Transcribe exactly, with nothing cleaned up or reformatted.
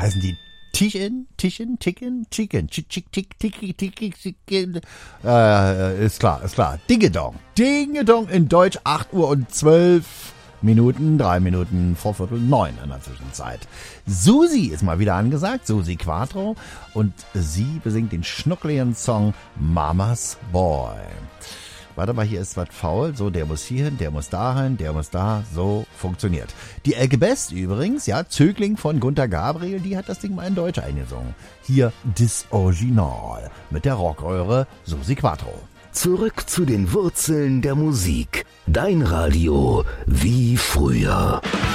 heißen die Tichen, Tichen, Ticken, Chicken, Chick, Chick, Tick, Tick, Tick, Tick, äh, ist klar, ist klar. Dingedong. Dingedong in Deutsch, acht Uhr und zwölf Minuten, drei Minuten vor Viertel neun in der Zwischenzeit. Susi ist mal wieder angesagt, Susi Quattro, und sie besingt den schnuckligen Song Mama's Boy. Warte mal, hier ist was faul. So, der muss hierhin, der muss dahin, der muss da. So funktioniert. Die Elke Best übrigens, ja, Zögling von Gunter Gabriel, die hat das Ding mal in Deutsch eingesungen. Hier das Original mit der Rockröhre Susi Quattro. Zurück zu den Wurzeln der Musik. Dein Radio wie früher.